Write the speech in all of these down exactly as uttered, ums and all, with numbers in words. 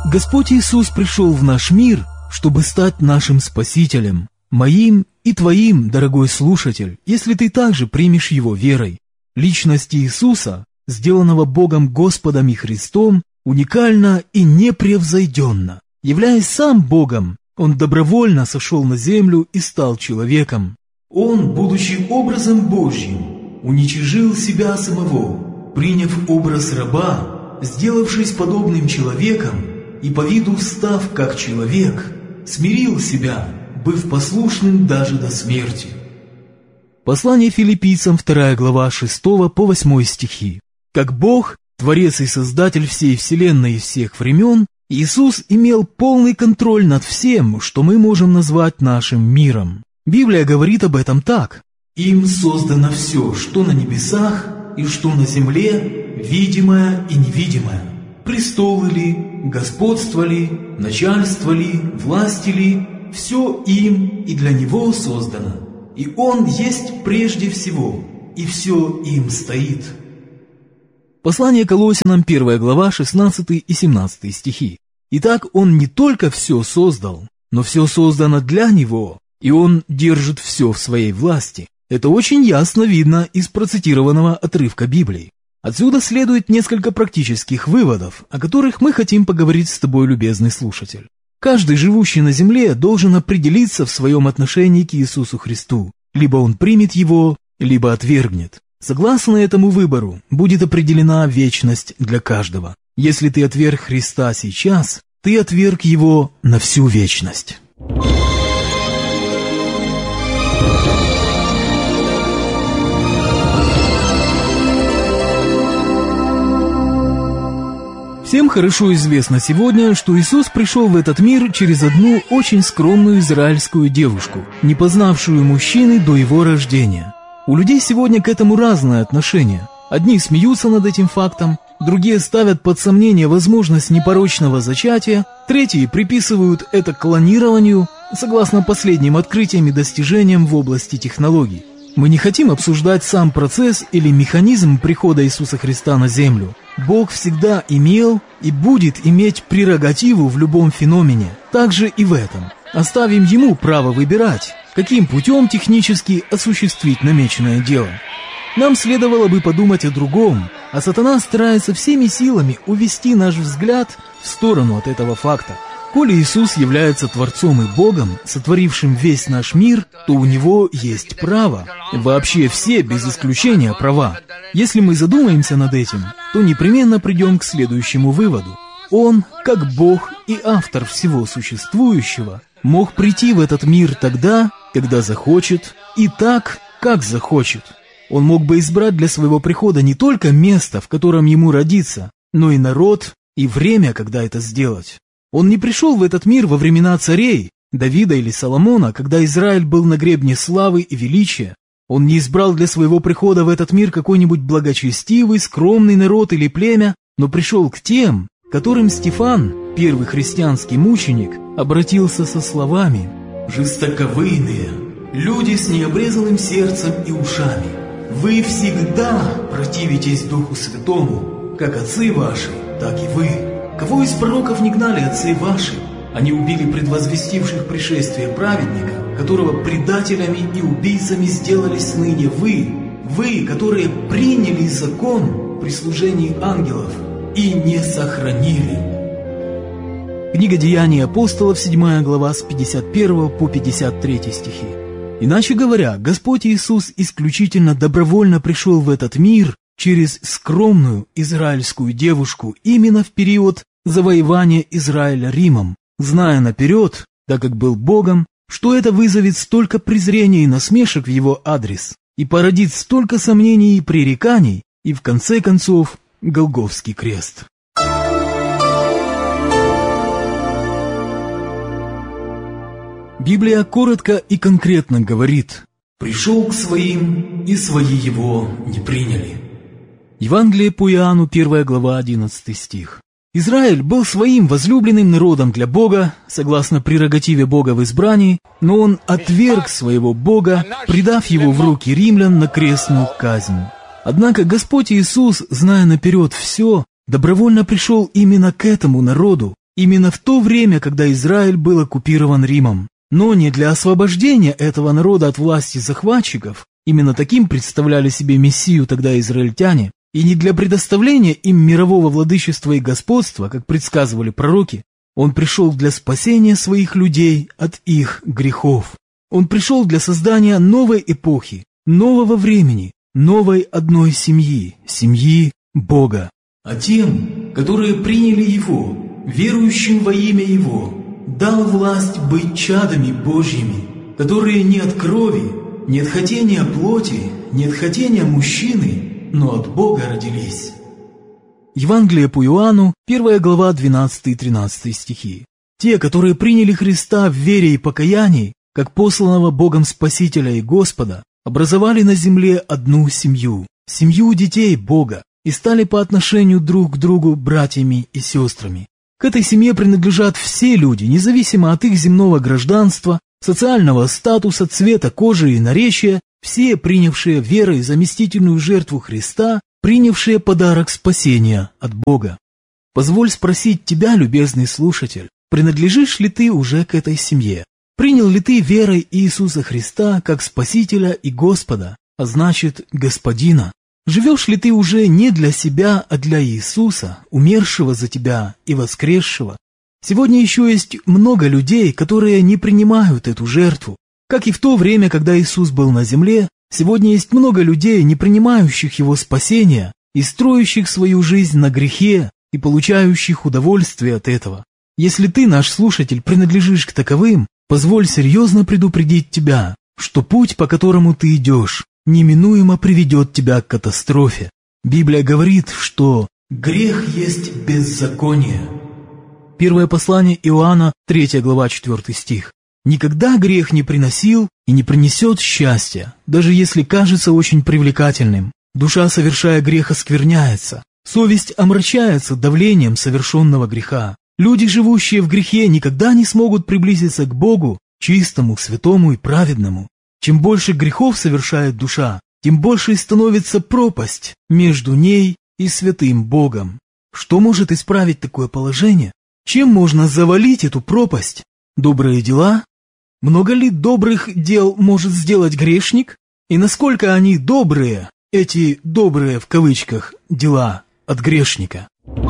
Господь Иисус пришел в наш мир, чтобы стать нашим Спасителем, моим и твоим, дорогой слушатель, если ты также примешь Его верой. Личность Иисуса, сделанного Богом Господом и Христом, уникальна и непревзойденна. Являясь сам Богом, Он добровольно сошел на землю и стал человеком. Он, будучи образом Божьим, уничижил себя самого, приняв образ раба, сделавшись подобным человеком и по виду став как человек, смирил себя, быв послушным даже до смерти. Послание Филиппийцам, вторая глава, шестого по восьмой стихи. Как Бог, Творец и Создатель всей вселенной и всех времен, Иисус имел полный контроль над всем, что мы можем назвать нашим миром. Библия говорит об этом так: «Им создано все, что на небесах и что на земле, видимое и невидимое. Престолы ли, господство ли, начальство ли, власти ли, все им и для Него создано. И Он есть прежде всего, и все им стоит». Послание Колоссянам, первая глава, шестнадцатый и семнадцатый стихи. Итак, Он не только все создал, но все создано для Него, и Он держит все в своей власти. Это очень ясно видно из процитированного отрывка Библии. Отсюда следует несколько практических выводов, о которых мы хотим поговорить с тобой, любезный слушатель. Каждый, живущий на земле, должен определиться в своем отношении к Иисусу Христу. Либо он примет Его, либо отвергнет. Согласно этому выбору будет определена вечность для каждого. Если ты отверг Христа сейчас, ты отверг Его на всю вечность. Всем хорошо известно сегодня, что Иисус пришел в этот мир через одну очень скромную израильскую девушку, не познавшую мужчины до его рождения. У людей сегодня к этому разное отношение. Одни смеются над этим фактом, другие ставят под сомнение возможность непорочного зачатия, третьи приписывают это клонированию, согласно последним открытиям и достижениям в области технологий. Мы не хотим обсуждать сам процесс или механизм прихода Иисуса Христа на землю. Бог всегда имел и будет иметь прерогативу в любом феномене, также и в этом. Оставим Ему право выбирать, каким путем технически осуществить намеченное дело. Нам следовало бы подумать о другом, а сатана старается всеми силами увести наш взгляд в сторону от этого факта. Коли Иисус является Творцом и Богом, сотворившим весь наш мир, то у Него есть право. Вообще все, без исключения, права. Если мы задумаемся над этим, то непременно придем к следующему выводу. Он, как Бог и автор всего существующего, мог прийти в этот мир тогда, когда захочет, и так, как захочет. Он мог бы избрать для своего прихода не только место, в котором ему родиться, но и народ, и время, когда это сделать. Он не пришел в этот мир во времена царей, Давида или Соломона, когда Израиль был на гребне славы и величия. Он не избрал для своего прихода в этот мир какой-нибудь благочестивый, скромный народ или племя, но пришел к тем, которым Стефан, первый христианский мученик, обратился со словами: «Жестоковыйные, люди с необрезанным сердцем и ушами, вы всегда противитесь Духу Святому, как отцы ваши, так и вы. Кого из пророков не гнали отцы ваши? Они убили предвозвестивших пришествие праведника, которого предателями и убийцами сделались ныне вы, вы, которые приняли закон при служении ангелов и не сохранили». Книга Деяний апостолов, седьмая глава, с пятьдесят первого по пятьдесят третий стихи. Иначе говоря, Господь Иисус исключительно добровольно пришел в этот мир через скромную израильскую девушку именно в период завоевания Израиля Римом, зная наперед, так как был Богом, что это вызовет столько презрения и насмешек в его адрес и породит столько сомнений и пререканий, и в конце концов Голгофский крест. Библия коротко и конкретно говорит: «Пришел к своим, и свои его не приняли». Евангелие по Иоанну, первая глава, одиннадцатый стих. Израиль был своим возлюбленным народом для Бога, согласно прерогативе Бога в избрании, но он отверг своего Бога, предав его в руки римлян на крестную казнь. Однако Господь Иисус, зная наперед все, добровольно пришел именно к этому народу именно в то время, когда Израиль был оккупирован Римом. Но не для освобождения этого народа от власти захватчиков, именно таким представляли себе Мессию тогда израильтяне, и не для предоставления им мирового владычества и господства, как предсказывали пророки. Он пришел для спасения своих людей от их грехов. Он пришел для создания новой эпохи, нового времени, новой одной семьи, семьи Бога. А тем, которые приняли Его, верующим во имя Его, дал власть быть чадами Божьими, которые не от крови, не от хотения плоти, не от хотения мужчины, но от Бога родились. Евангелие по Иоанну, первая глава, двенадцатый и тринадцатый стихи. Те, которые приняли Христа в вере и покаянии, как посланного Богом Спасителя и Господа, образовали на земле одну семью, семью детей Бога, и стали по отношению друг к другу братьями и сестрами. К этой семье принадлежат все люди, независимо от их земного гражданства, социального статуса, цвета кожи и наречия, все принявшие верой заместительную жертву Христа, принявшие подарок спасения от Бога. Позволь спросить тебя, любезный слушатель, принадлежишь ли ты уже к этой семье? Принял ли ты верой Иисуса Христа как Спасителя и Господа, а значит, Господина? Живешь ли ты уже не для себя, а для Иисуса, умершего за тебя и воскресшего? Сегодня еще есть много людей, которые не принимают эту жертву. Как и в то время, когда Иисус был на земле, сегодня есть много людей, не принимающих Его спасения и строящих свою жизнь на грехе и получающих удовольствие от этого. Если ты, наш слушатель, принадлежишь к таковым, позволь серьезно предупредить тебя, что путь, по которому ты идешь, неминуемо приведет тебя к катастрофе. Библия говорит, что грех есть беззаконие. Первое послание Иоанна, третья глава, четвертый стих. Никогда грех не приносил и не принесет счастья, даже если кажется очень привлекательным. Душа, совершая грех, оскверняется. Совесть омрачается давлением совершенного греха. Люди, живущие в грехе, никогда не смогут приблизиться к Богу, чистому, святому и праведному. Чем больше грехов совершает душа, тем больше становится пропасть между ней и святым Богом. Что может исправить такое положение? Чем можно завалить эту пропасть? Добрые дела? Много ли добрых дел может сделать грешник? И насколько они добрые, эти «добрые» в кавычках дела от грешника?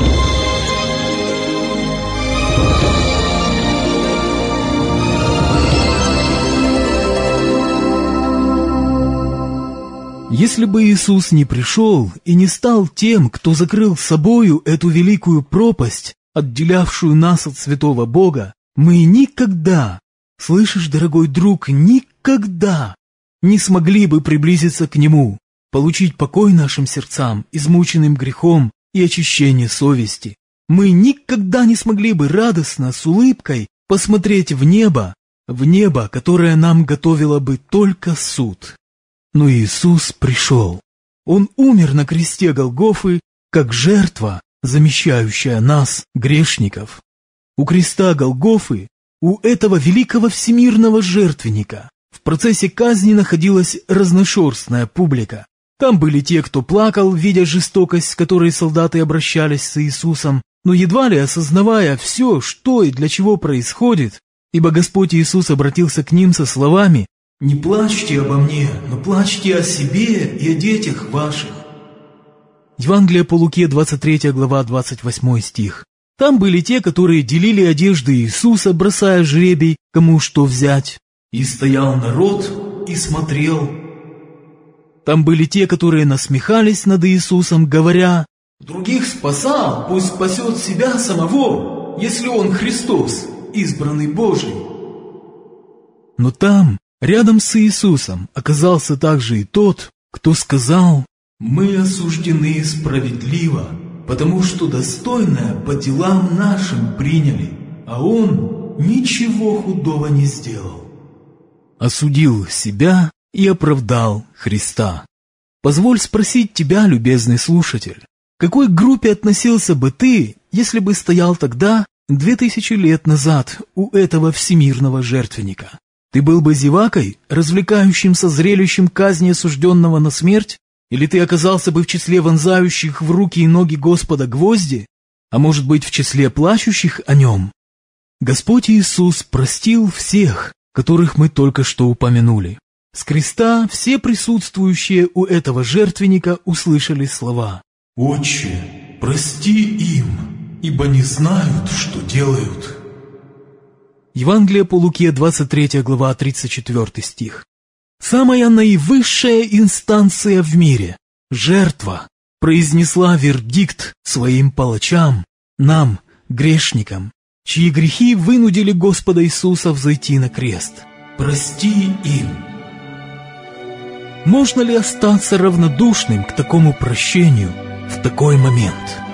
Если бы Иисус не пришел и не стал тем, кто закрыл собою эту великую пропасть, отделявшую нас от святого Бога, мы никогда, слышишь, дорогой друг, никогда не смогли бы приблизиться к Нему, получить покой нашим сердцам, измученным грехом и очищение совести. Мы никогда не смогли бы радостно, с улыбкой посмотреть в небо, в небо, которое нам готовило бы только суд. Но Иисус пришел. Он умер на кресте Голгофы, как жертва, замещающая нас, грешников. У креста Голгофы, у этого великого всемирного жертвенника, в процессе казни находилась разношерстная публика. Там были те, кто плакал, видя жестокость, с которой солдаты обращались с Иисусом, но едва ли осознавая все, что и для чего происходит, ибо Господь Иисус обратился к ним со словами: «Не плачьте обо мне, но плачьте о себе и о детях ваших». Евангелие по Луке, двадцать третья глава, двадцать восьмой стих. Там были те, которые делили одежды Иисуса, бросая жребий, кому что взять. «И стоял народ и смотрел». Там были те, которые насмехались над Иисусом, говоря: «Других спасал, пусть спасет себя самого, если он Христос, избранный Божий». Но там, рядом с Иисусом, оказался также и тот, кто сказал: «Мы осуждены справедливо, потому что достойное по делам нашим приняли, а он ничего худого не сделал». Осудил себя и оправдал Христа. Позволь спросить тебя, любезный слушатель, к какой группе относился бы ты, если бы стоял тогда, две тысячи лет назад, у этого всемирного жертвенника? Ты был бы зевакой, развлекающимся зрелищем казни осужденного на смерть? Или ты оказался бы в числе вонзающих в руки и ноги Господа гвозди? А может быть, в числе плачущих о нем? Господь Иисус простил всех, которых мы только что упомянули. С креста все присутствующие у этого жертвенника услышали слова: «Отче, прости им, ибо не знают, что делают». Евангелие по Луке, двадцать третья глава, тридцать четвёртый стих. Самая наивысшая инстанция в мире, жертва, произнесла вердикт своим палачам, нам, грешникам, чьи грехи вынудили Господа Иисуса взойти на крест. «Прости им». Можно ли остаться равнодушным к такому прощению в такой момент?